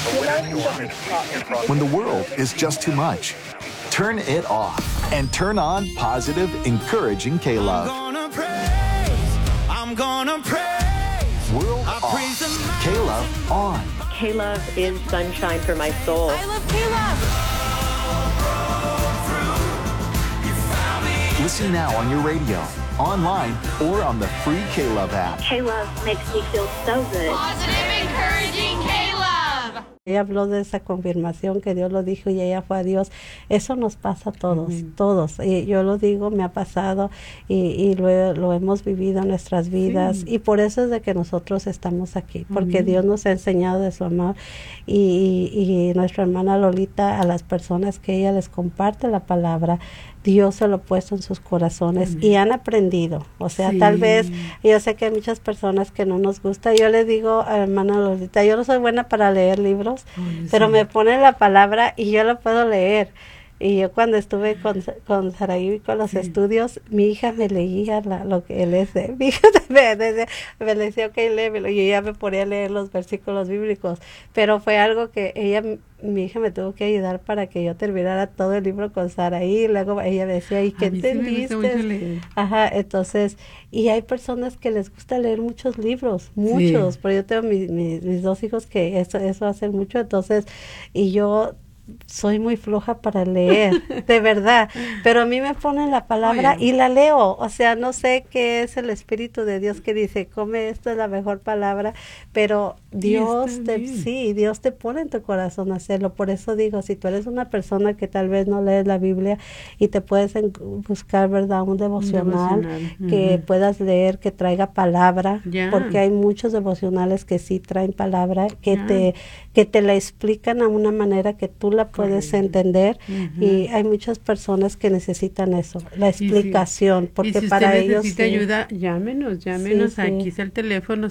When the world is just too much, turn it off and turn on positive, encouraging K-Love. I'm gonna praise. World off, K-Love on. K-Love is sunshine for my soul. I love K-Love. Listen now on your radio, online, or on the free K-Love app. K-Love makes me feel so good. Positive, encouraging K-Love. Ella habló de esa confirmación que Dios lo dijo y ella fue a Dios. Eso nos pasa a todos, todos. Y yo lo digo, me ha pasado y lo hemos vivido en nuestras vidas. Sí. Y por eso es de que nosotros estamos aquí, porque Dios nos ha enseñado de su amor. Y nuestra hermana Lolita, a las personas que ella les comparte la palabra, Dios se lo ha puesto en sus corazones y han aprendido. O sea, tal vez, yo sé que hay muchas personas que no nos gusta. Yo le digo a la hermana Lolita, yo no soy buena para leer libros, pero me pone la palabra y yo la puedo leer. Y yo cuando estuve con Saraí con los estudios, mi hija me leía lo que él es. Mi hija me decía, ok, léemelo. Y yo ya me ponía a leer los versículos bíblicos. Pero fue algo que mi hija me tuvo que ayudar para que yo terminara todo el libro con Saraí. Y luego ella me decía, ¿y qué entendiste? Ajá, entonces, y hay personas que les gusta leer muchos libros, muchos. Pero yo tengo mis dos hijos que eso hacen mucho. Entonces, y yo soy muy floja para leer, de verdad, pero a mí me ponen la palabra y la leo. O sea, no sé qué es el Espíritu de Dios que dice, come, esto es la mejor palabra, pero Dios Dios te pone en tu corazón hacerlo. Por eso digo, si tú eres una persona que tal vez no lees la Biblia y te puedes buscar, ¿verdad?, un devocional que puedas leer, que traiga palabra, porque hay muchos devocionales que sí traen palabra, que te la explican a una manera que tú la puedes entender, y hay muchas personas que necesitan eso, la explicación, porque y si para usted ellos necesita ayuda, llámenos, aquí está el teléfono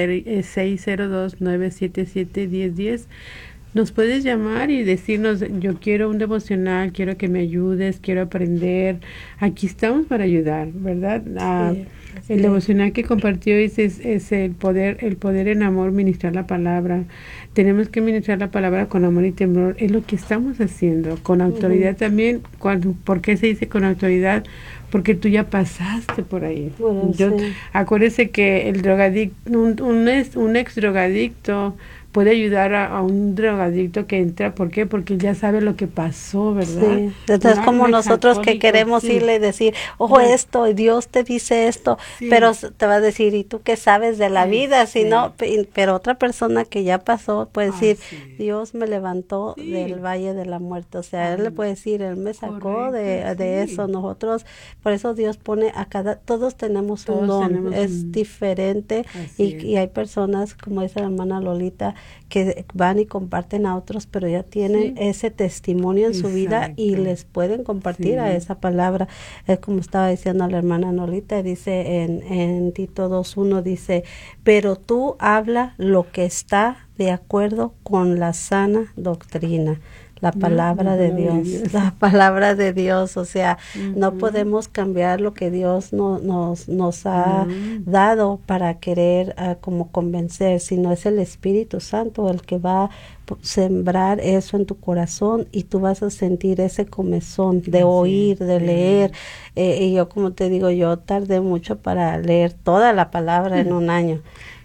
602-977-1010. Nos puedes llamar y decirnos, yo quiero un devocional, quiero que me ayudes, quiero aprender. Aquí estamos para ayudar, ¿verdad? El devocional que compartió es el poder en amor, ministrar la palabra. Tenemos que ministrar la palabra con amor y temor. Es lo que estamos haciendo, con autoridad también. ¿Por qué se dice con autoridad? Porque tú ya pasaste por ahí. Acuérdese que el drogadicto, un ex drogadicto puede ayudar a un drogadicto que entra. ¿Por qué? Porque él ya sabe lo que pasó, ¿verdad? Sí. Entonces, como nosotros que queremos irle y decir, esto, Dios te dice esto, pero te va a decir, ¿y tú qué sabes de la vida? Si no, pero otra persona que ya pasó puede decir, Dios me levantó del valle de la muerte. O sea, él le puede decir, él me sacó de eso. Nosotros, por eso Dios pone todos tenemos un don, es diferente, y hay personas, como dice la hermana Lolita, que van y comparten a otros, pero ya tienen ese testimonio en su vida y les pueden compartir a esa palabra. Es como estaba diciendo la hermana Nolita, dice en Tito 2:1, dice, pero tú habla lo que está de acuerdo con la sana doctrina. La palabra de Dios, la palabra de Dios. O sea, no podemos cambiar lo que Dios nos ha dado para querer como convencer, sino es el Espíritu Santo el que va a sembrar eso en tu corazón, y tú vas a sentir ese comezón de oír, de leer. Y yo, como te digo, yo tardé mucho para leer toda la palabra en un año.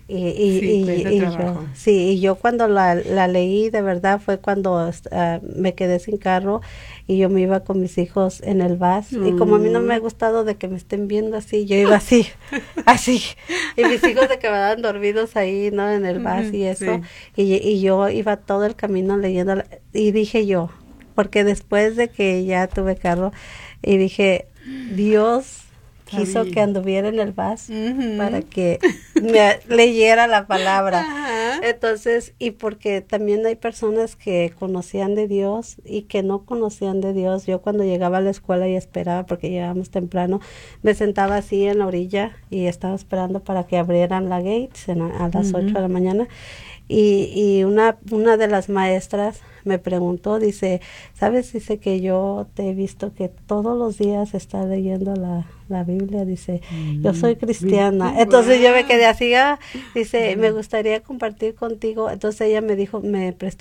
Y yo cuando la leí, de verdad, fue cuando me quedé sin carro y yo me iba con mis hijos en el bus, y como a mí no me ha gustado de que me estén viendo así, yo iba así, y mis hijos se quedaban dormidos ahí, ¿no?, en el bus y eso, y yo iba todo el camino leyendo, y dije yo, porque después de que ya tuve carro, y dije, Dios quiso que anduviera en el bus para que me leyera la palabra. Entonces, y porque también hay personas que conocían de Dios y que no conocían de Dios. Yo cuando llegaba a la escuela y esperaba, porque llegábamos temprano, me sentaba así en la orilla y estaba esperando para que abrieran la gate a las 8 de la mañana. Y una de las maestras me preguntó, dice, ¿sabes? Dice que yo te he visto que todos los días estás leyendo la Biblia. Dice, yo soy cristiana. Entonces yo me quedé así, dice, me gustaría compartir contigo. Entonces ella me dijo, me prestó